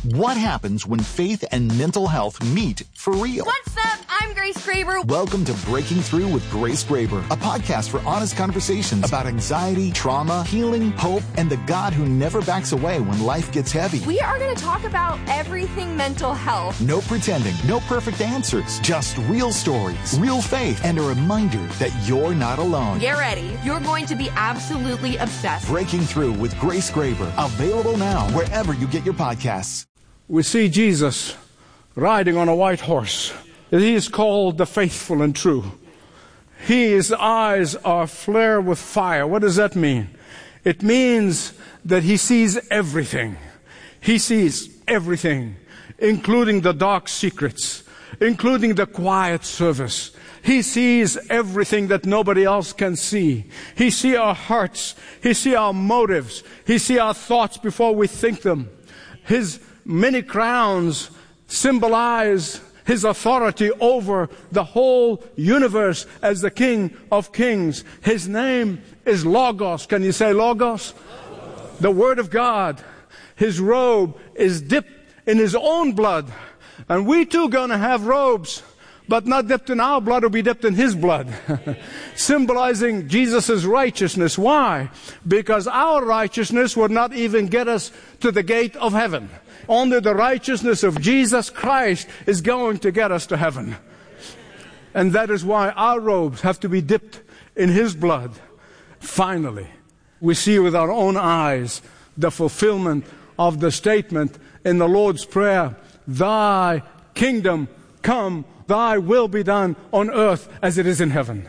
What happens when faith and mental health meet for real? What's up? I'm Grace Graber. Welcome to Breaking Through with Grace Graber, a podcast for honest conversations about anxiety, trauma, healing, hope, and the God who never backs away when life gets heavy. We are going to talk about everything mental health. No pretending, no perfect answers, just real stories, real faith, and a reminder that you're not alone. Get ready. You're going to be absolutely obsessed. Breaking Through with Grace Graber, available now wherever you get your podcasts. We see Jesus riding on a white horse. He is called the faithful and true. His eyes are flare with fire. What does that mean? It means that he sees everything. He sees everything, including the dark secrets, including the quiet service. He sees everything that nobody else can see. He sees our hearts. He sees our motives. He sees our thoughts before we think them. His many crowns symbolize his authority over the whole universe as the King of Kings. His name is Logos. Can you say Logos? The Word of God. His robe is dipped in his own blood. And we too going to have robes, but not dipped in our blood, will be dipped in his blood. Symbolizing Jesus' righteousness. Why? Because our righteousness would not even get us to the gate of heaven. Only the righteousness of Jesus Christ is going to get us to heaven. And that is why our robes have to be dipped in his blood. Finally, we see with our own eyes the fulfillment of the statement in the Lord's Prayer, "Thy kingdom come, thy will be done on earth as it is in heaven."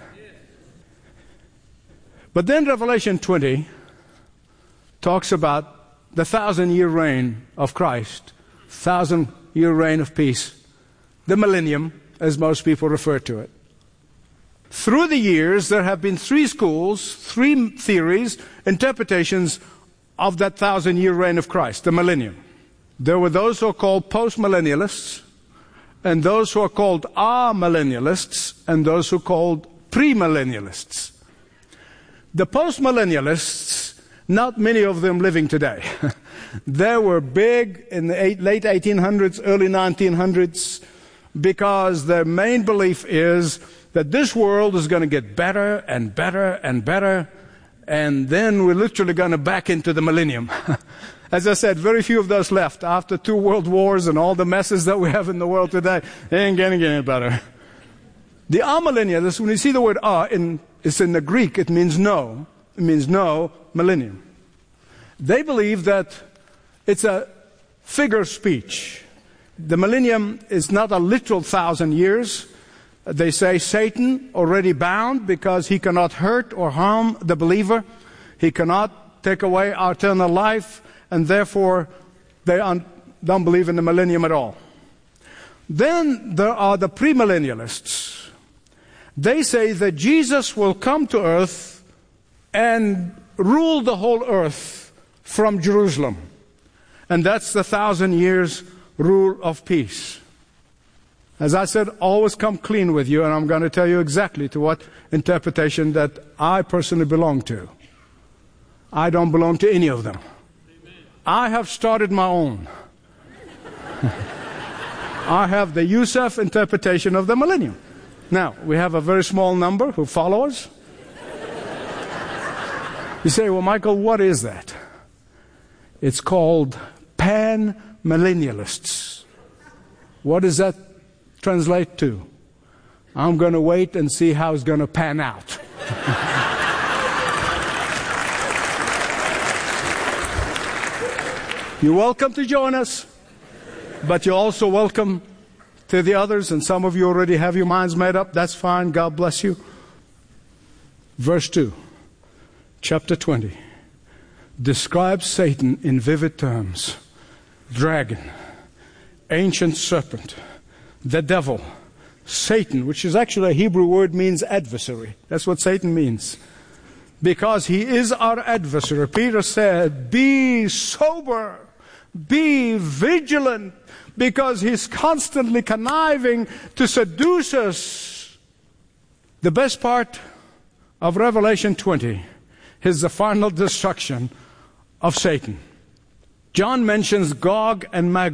But then Revelation 20 talks about the 1,000-year reign of Christ, 1,000-year reign of peace, the millennium, as most people refer to it. Through the years, there have been three schools, three theories, interpretations of that 1,000-year reign of Christ, the millennium. There were those who are called post-millennialists, and those who are called amillennialists, and those who are called premillennialists. The post-millennialists, not many of them living today. They were big in the late 1800s, early 1900s, because their main belief is that this world is going to get better and better and better, and then we're literally going to back into the millennium. As I said, very few of those left. After 2 world wars and all the messes that we have in the world today, they ain't going to get any better. The amillennialists, when you see the word it's in the Greek, it means no. It means no millennium. They believe that it's a figure of speech. The millennium is not a literal 1,000 years. They say Satan already bound because he cannot hurt or harm the believer. He cannot take away our eternal life, and therefore they don't believe in the millennium at all. Then there are the premillennialists. They say that Jesus will come to earth and rule the whole earth from Jerusalem. And that's the 1,000 years rule of peace. As I said, always come clean with you, and I'm going to tell you exactly to what interpretation that I personally belong to. I don't belong to any of them. I have started my own. I have the Youssef interpretation of the millennium. Now, we have a very small number who follow us. You say, well, Michael, what is that? It's called pan-millennialists. What does that translate to? I'm going to wait and see how it's going to pan out. You're welcome to join us, but you're also welcome to the others, and some of you already have your minds made up. That's fine. God bless you. Verse 2. Chapter 20 describes Satan in vivid terms. Dragon, ancient serpent, the devil, Satan, which is actually a Hebrew word, means adversary. That's what Satan means. Because he is our adversary. Peter said, be sober, be vigilant, because he's constantly conniving to seduce us. The best part of Revelation 20 is the final destruction of Satan. John mentions Gog and Magog.